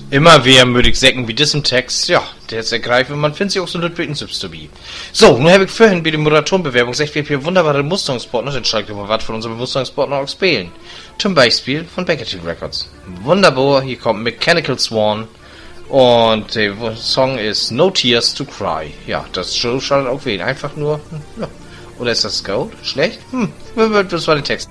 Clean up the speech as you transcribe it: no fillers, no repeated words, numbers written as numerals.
Immer wer mödig säcken wie das im Text, ja, der ist ergreifend, man findet sich auch so Ludwig zu be. So, nun habe ich vorhin bei der Moderatorenbewerbung gesagt, wir haben wunderbare Mustangsportner, dann steigt mal was von unserem Mustangsportner auch spielen. Zum Beispiel von Bankerton Records. Wunderbar, hier kommt Mechanical Swan und der Song ist No Tears to Cry. Ja, das schadet auch weh, einfach nur, ja. Oder ist das Gold? Schlecht? Das war der Text.